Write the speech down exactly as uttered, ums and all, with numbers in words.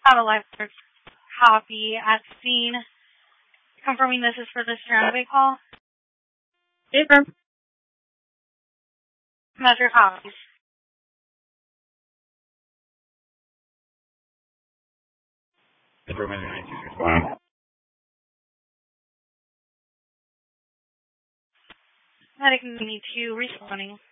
Have a live copy at scene. Confirming this is for the Serenity call. Affirm. Measure copies. Affirmative nine two six one. Medic need to responding.